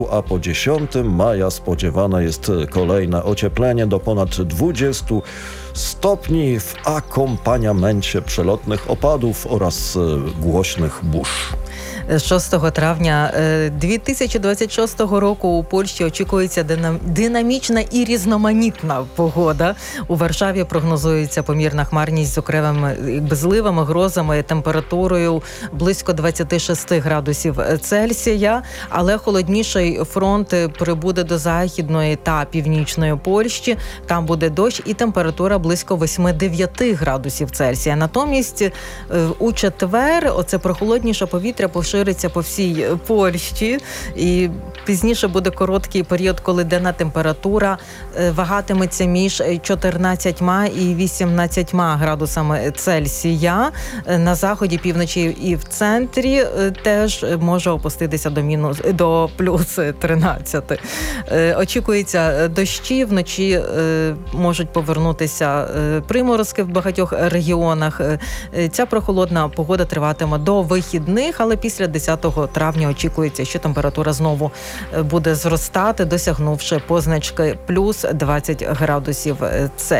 a po 10 maja spodziewane jest kolejne ocieplenie do ponad 20 stopni w akompaniamencie przelotnych opadów oraz głośnych burz. 6 травня 2026 року у Польщі очікується динамічна і різноманітна погода. У Варшаві прогнозується помірна хмарність з окремими зливами, грозами, температурою близько 26 градусів Цельсія, але холодніший фронт прибуде до західної та північної Польщі. Там буде дощ і температура близько 8-9 градусів Цельсія. Натомість у четвер оце прохолодніше повітря пошириться по всій Польщі, і пізніше буде короткий період, коли денна температура вагатиметься між 14 і 18 градусами Цельсія. На заході, півночі і в центрі теж може опуститися до плюс 13. Очікується дощі, вночі можуть повернутися приморозки в багатьох регіонах. Ця прохолодна погода триватиме до вихідних, але після 10 травня очікується, що температура знову буде зростати, досягнувши позначки плюс 20 градусів Цельсія.